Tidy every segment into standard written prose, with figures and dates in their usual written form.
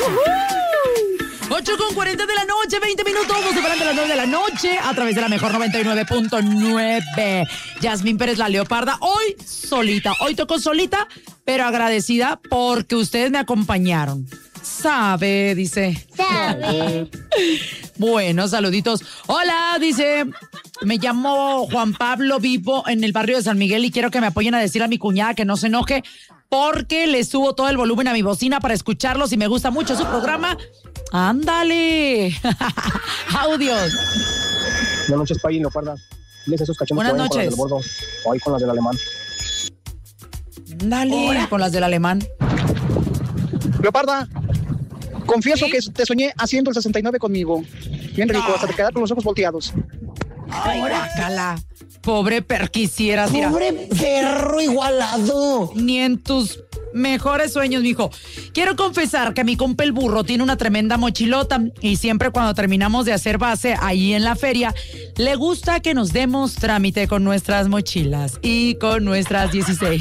8:40 de la noche, 20 minutos, nos separan de las 9 de la noche a través de la mejor 99.9. Yasmín Pérez, la Leoparda, hoy solita, hoy tocó solita, pero agradecida porque ustedes me acompañaron. Sabe, dice. Sabe. Bueno, saluditos. Hola, dice, me llamo Juan Pablo, vivo en el barrio de San Miguel y quiero que me apoyen a decir a mi cuñada que no se enoje porque le subo todo el volumen a mi bocina para escucharlos y me gusta mucho su programa. ¡Ándale! ¡Audios! Buenas noches, Pay, Leoparda. Diles a esos cachondos. Buenas noches. Con las del bordo, hoy con las del alemán. Dale, con las del alemán. Leoparda, confieso ¿Sí? que te soñé haciendo el 69 conmigo. Bien rico, hasta te quedaste con los ojos volteados. Ay, guácala. Pobre quisieras, mira. Pobre perro igualado. Ni en tus mejores sueños, mijo. Quiero confesar que mi compa el burro tiene una tremenda mochilota y siempre cuando terminamos de hacer base ahí en la feria, le gusta que nos demos trámite con nuestras mochilas y con nuestras 16.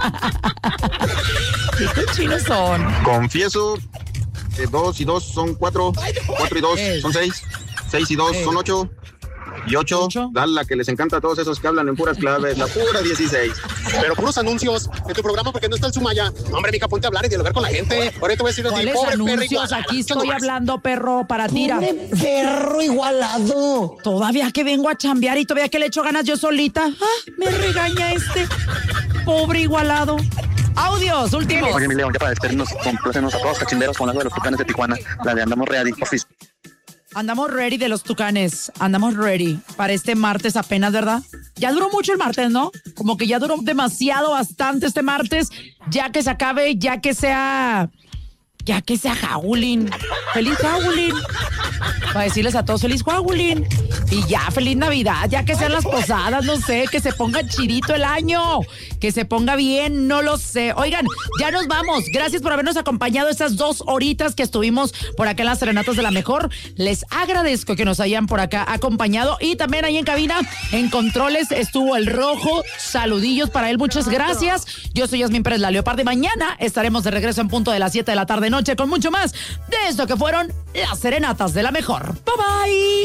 ¿Qué cochinos son? Confieso que 2 y 2 son 4, 4 y 2 son 6, 6 y 2 son 8, y 8, dale la que les encanta a todos esos que hablan en puras claves, la pura 16. Pero puros anuncios en tu programa porque no está el Sumaya. Hombre, mija, ponte a hablar y dialogar con la gente. Ahorita voy a decir de ti, ¿Cuáles pobre perro anuncios? igualado. Aquí estoy hablando, perro, para tira. Pobre perro igualado. Todavía que vengo a chambear y todavía que le echo ganas yo solita. Ah, me regaña este pobre igualado. Audios, últimos. Oye, mi León, ya para despedirnos, complácenos a todos los cachimberos con algo de los Tucanes de Tijuana. La de Andamos Ready, porfis. Andamos ready de los Tucanes. Andamos ready para este martes apenas, ¿verdad? Ya duró mucho el martes, ¿no? Como que ya duró demasiado, bastante este martes. Ya que se acabe, ya que sea Jaulín. ¡Feliz Jaulín! Para decirles a todos, ¡feliz Jaulín! Y ya, ¡feliz Navidad! Ya que sean las posadas, no sé, que se ponga chidito el año. Que se ponga bien, no lo sé. Oigan, ya nos vamos. Gracias por habernos acompañado estas 2 horitas que estuvimos por acá en las Serenatas de la Mejor. Les agradezco que nos hayan por acá acompañado. Y también ahí en cabina, en controles, estuvo el Rojo. Saludillos para él, muchas gracias. Yo soy Yasmín Pérez, la Leoparda, y mañana estaremos de regreso en punto de las 7 de la tarde noche con mucho más de esto que fueron las Serenatas de la Mejor. Bye bye.